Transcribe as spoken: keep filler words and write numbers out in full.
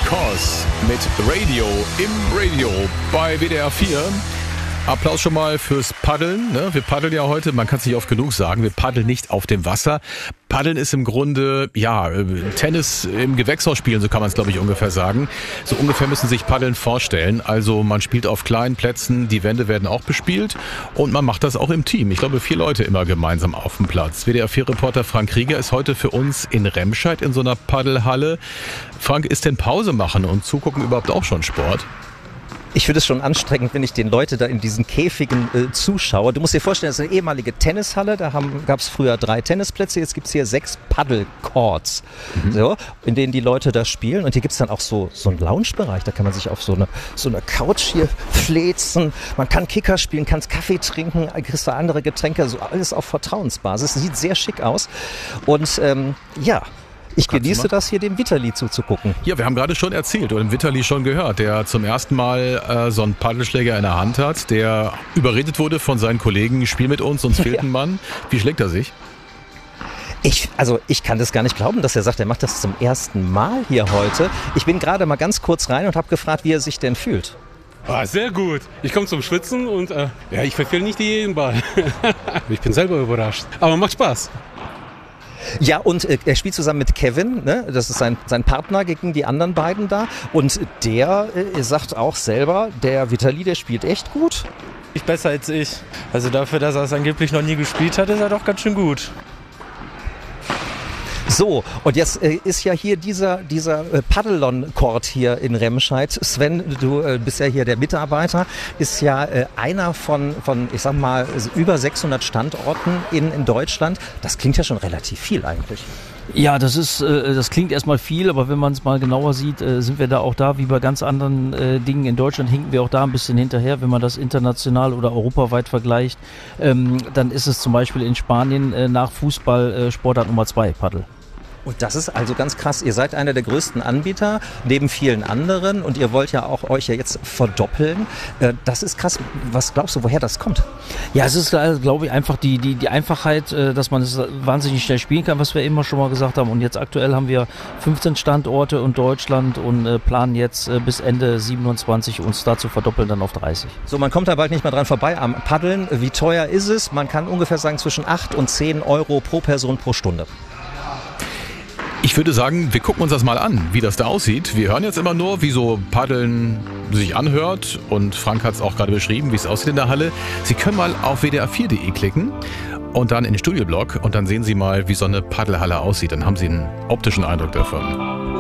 Cause mit Radio im Radio bei W D R vier. Applaus schon mal fürs Paddeln. Ne? Wir paddeln ja heute, man kann es nicht oft genug sagen, wir paddeln nicht auf dem Wasser. Paddeln ist im Grunde, ja, Tennis im Gewächshaus spielen, so kann man es, glaube ich, ungefähr sagen. So ungefähr müssen sich Paddeln vorstellen. Also man spielt auf kleinen Plätzen, die Wände werden auch bespielt und man macht das auch im Team. Ich glaube, vier Leute immer gemeinsam auf dem Platz. W D R vier-Reporter Frank Rieger ist heute für uns in Remscheid in so einer Paddelhalle. Frank, ist denn Pause machen und zugucken überhaupt auch schon Sport? Ich finde es schon anstrengend, wenn ich den Leute da in diesen Käfigen äh, zuschaue. Du musst dir vorstellen, das ist eine ehemalige Tennishalle. Da gab es früher drei Tennisplätze. Jetzt gibt es hier sechs Paddle-Courts, mhm. so, in denen die Leute da spielen. Und hier gibt es dann auch so, so einen Lounge-Bereich. Da kann man sich auf so eine, so eine Couch hier fläzen. Man kann Kicker spielen, kann Kaffee trinken, kriegst du andere Getränke. So alles auf Vertrauensbasis. Sieht sehr schick aus. Und ähm, ja... Ich genieße das, hier dem Vitali zuzugucken. Ja, wir haben gerade schon erzählt oder dem Vitali schon gehört, der zum ersten Mal äh, so einen Paddelschläger in der Hand hat, der überredet wurde von seinen Kollegen, spiel mit uns, sonst fehlt ja. ein Mann. Wie schlägt er sich? Ich, also ich kann das gar nicht glauben, dass er sagt, er macht das zum ersten Mal hier heute. Ich bin gerade mal ganz kurz rein und habe gefragt, wie er sich denn fühlt. Ah, sehr gut. Ich komme zum Schwitzen und äh, ja, ich verfehle nicht jeden Ball. Ich bin selber überrascht. Aber macht Spaß. Ja, und äh, er spielt zusammen mit Kevin, ne? Das ist sein, sein Partner gegen die anderen beiden da. Und der äh, sagt auch selber, der Vitali, der spielt echt gut. Nicht besser als ich. Also dafür, dass er es angeblich noch nie gespielt hat, ist er doch ganz schön gut. So, und jetzt äh, ist ja hier dieser, dieser äh, Paddlon-Court hier in Remscheid. Sven, du äh, bist ja hier der Mitarbeiter, ist ja äh, einer von, von, ich sag mal, über sechshundert Standorten in, in Deutschland. Das klingt ja schon relativ viel eigentlich. Ja, das ist, äh, das klingt erstmal viel, aber wenn man es mal genauer sieht, äh, sind wir da auch da, wie bei ganz anderen äh, Dingen in Deutschland, hinken wir auch da ein bisschen hinterher. Wenn man das international oder europaweit vergleicht, ähm, dann ist es zum Beispiel in Spanien äh, nach Fußball äh, Sportart Nummer zwei, Paddel. Und das ist also ganz krass. Ihr seid einer der größten Anbieter, neben vielen anderen. Und ihr wollt ja auch euch ja jetzt verdoppeln. Das ist krass. Was glaubst du, woher das kommt? Ja, es ist, glaube ich, einfach die, die, die Einfachheit, dass man es wahnsinnig schnell spielen kann, was wir immer schon mal gesagt haben. Und jetzt aktuell haben wir fünfzehn Standorte in Deutschland und planen jetzt bis Ende siebenundzwanzig uns da zu verdoppeln, dann auf dreißig. So, man kommt da bald nicht mehr dran vorbei am Paddeln. Wie teuer ist es? Man kann ungefähr sagen zwischen acht und zehn Euro pro Person pro Stunde. Ich würde sagen, wir gucken uns das mal an, wie das da aussieht. Wir hören jetzt immer nur, wie so Paddeln sich anhört. Und Frank hat es auch gerade beschrieben, wie es aussieht in der Halle. Sie können mal auf w d r vier punkt d e klicken und dann in den Studioblog. Und dann sehen Sie mal, wie so eine Paddelhalle aussieht. Dann haben Sie einen optischen Eindruck davon.